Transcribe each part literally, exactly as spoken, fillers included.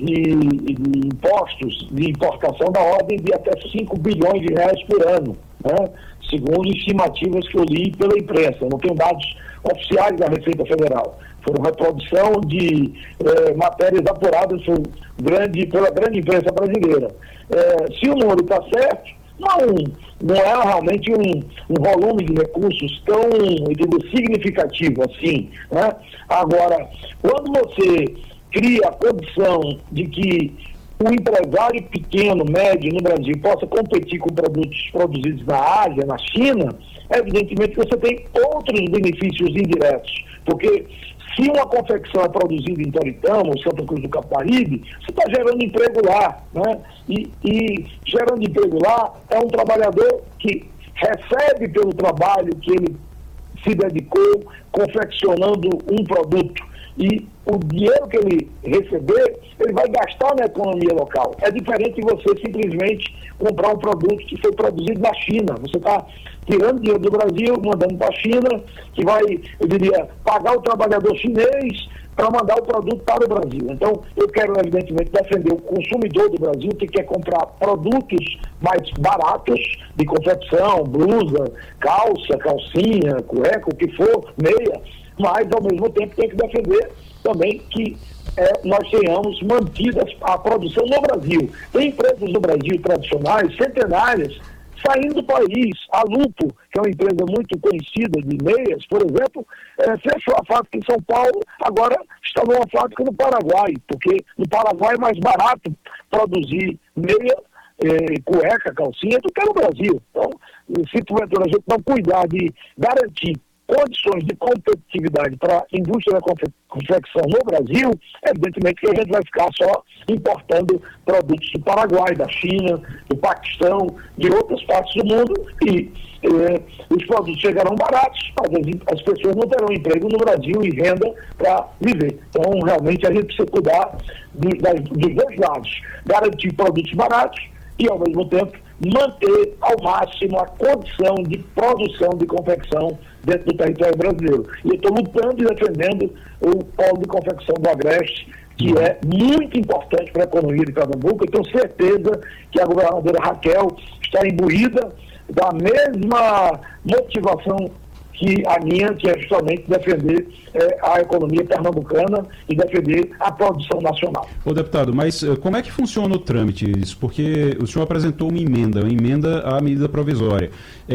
de, de impostos de importação da ordem de até cinco bilhões de reais por ano, né? Segundo estimativas que eu li pela imprensa. Não tenho dados oficiais da Receita Federal. Foram reprodução de eh, matérias apuradas por grande, pela grande imprensa brasileira. Eh, se o número está certo, não, não é realmente um, um volume de recursos tão, eu digo, significativo assim, né? Agora, quando você cria a condição de que o empresário pequeno, médio no Brasil possa competir com produtos produzidos na Ásia, na China, evidentemente que você tem outros benefícios indiretos, porque se uma confecção é produzida em Toritama ou Santa Cruz do Caparibe, você está gerando emprego lá, né? E, e gerando emprego lá é um trabalhador que recebe pelo trabalho que ele se dedicou confeccionando um produto. E o dinheiro que ele receber, ele vai gastar na economia local. É diferente de você simplesmente comprar um produto que foi produzido na China. Você está tirando dinheiro do Brasil, mandando para a China, que vai, eu diria, pagar o trabalhador chinês para mandar o produto para o Brasil. Então, eu quero, evidentemente, defender o consumidor do Brasil que quer comprar produtos mais baratos de confecção, blusa, calça, calcinha, cueca, o que for, meia, mas, ao mesmo tempo, tem que defender também que é, nós tenhamos mantido a produção no Brasil. Tem empresas no Brasil tradicionais, centenárias, saindo do país. A Lupo, que é uma empresa muito conhecida de meias, por exemplo, é, fechou a fábrica em São Paulo, agora está numa fábrica no Paraguai, porque no Paraguai é mais barato produzir meia, é, cueca, calcinha, do que no Brasil. Então, se porventura a gente não cuidar de garantir condições de competitividade para a indústria da confecção no Brasil, evidentemente que a gente vai ficar só importando produtos do Paraguai, da China, do Paquistão, de outras partes do mundo, e eh, os produtos chegarão baratos, mas as, as pessoas não terão emprego no Brasil e renda para viver. Então, realmente, a gente precisa cuidar de, das, dos dois lados, garantir produtos baratos e, ao mesmo tempo, manter ao máximo a condição de produção de confecção dentro do território brasileiro. E eu estou lutando e defendendo o polo de confecção do Agreste, que é muito importante para a economia de Pernambuco. Eu tenho certeza que a governadora Raquel está imbuída da mesma motivação que a minha, que é justamente defender eh, a economia pernambucana e defender a produção nacional. Ô deputado, mas uh, como é que funciona o trâmite isso? Porque o senhor apresentou uma emenda, uma emenda à medida provisória.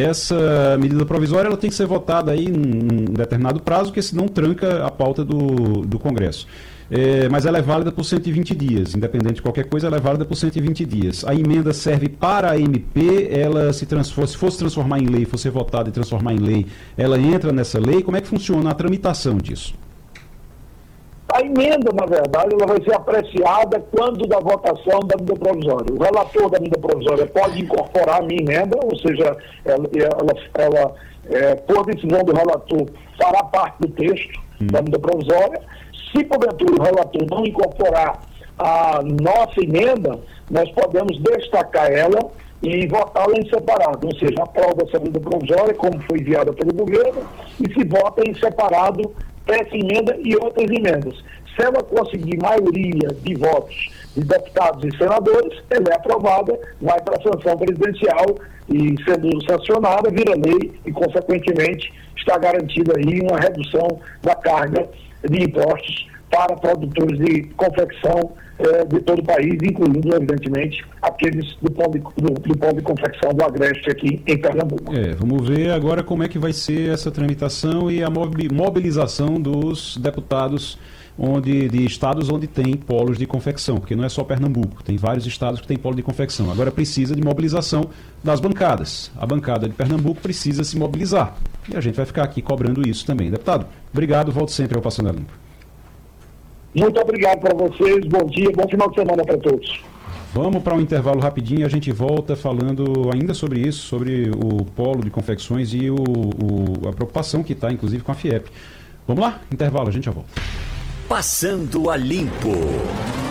Essa medida provisória ela tem que ser votada aí em um determinado prazo, porque senão tranca a pauta do, do Congresso. É, mas ela é válida por cento e vinte dias, independente de qualquer coisa, ela é válida por cento e vinte dias. A emenda serve para a M P, ela se transforma, se fosse transformar em lei, fosse votada e transformar em lei, ela entra nessa lei. Como é que funciona a tramitação disso? A emenda, na verdade, ela vai ser apreciada quando da votação da medida provisória. O relator da medida provisória pode incorporar a minha emenda, ou seja, ela, ela, ela é, por decisão do relator, fará parte do texto hum. da medida provisória. Se, porventura, o relator não incorporar a nossa emenda, nós podemos destacar ela e votá-la em separado, ou seja, aprova essa medida provisória, como foi enviada pelo governo, e se vota em separado essa emenda e outras emendas. Se ela conseguir maioria de votos de deputados e senadores, ela é aprovada, vai para a sanção presidencial e, sendo sancionada, vira lei e, consequentemente, está garantida aí uma redução da carga de impostos para produtores de confecção eh, de todo o país, incluindo, evidentemente, aqueles do pão de, do, do pão de confecção do Agreste aqui em Pernambuco. É, vamos ver agora como é que vai ser essa tramitação e a mobilização dos deputados onde, de estados onde tem polos de confecção, porque não é só Pernambuco, tem vários estados que tem polo de confecção. Agora precisa de mobilização das bancadas. A bancada de Pernambuco precisa se mobilizar. E a gente vai ficar aqui cobrando isso também. Deputado, obrigado, volto sempre ao Passando a Limpo. Muito obrigado para vocês, bom dia, bom final de semana para todos. Vamos para um intervalo rapidinho e a gente volta falando ainda sobre isso, sobre o polo de confecções e o, o, a preocupação que está, inclusive, com a FIEP. Vamos lá? Intervalo, a gente já volta. Passando a Limpo.